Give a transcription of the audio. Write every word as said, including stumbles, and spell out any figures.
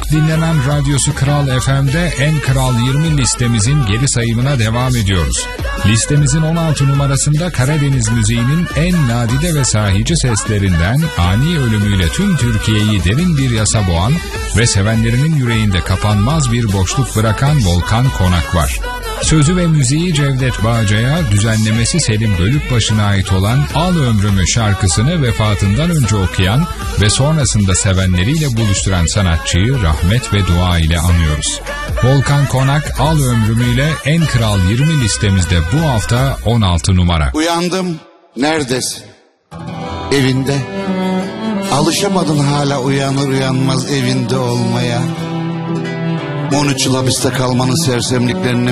çok dinlenen radyosu Kral F M'de En Kral yirmi listemizin geri sayımına devam ediyoruz. Listemizin on altı numarasında Karadeniz müziğinin en nadide ve sahici seslerinden ani ölümüyle tüm Türkiye'yi derin bir yasa boğan ve sevenlerinin yüreğinde kapanmaz bir boşluk bırakan Volkan Konak var. Sözü ve müziği Cevdet Bağcay'a, düzenlemesi Selim Bölükbaşı'na ait olan Al Ömrümü şarkısını vefatından önce okuyan ve sonrasında sevenleriyle buluşturan sanatçıyı rahmet ve dua ile anıyoruz. Volkan Konak Al Ömrümü ile En Kral yirmi listemizde bu hafta on altı numara. Uyandım, neredesin? Evinde. Alışamadın hala uyanır uyanmaz evinde olmaya. on üç yıl hapiste kalmanın sersemliklerini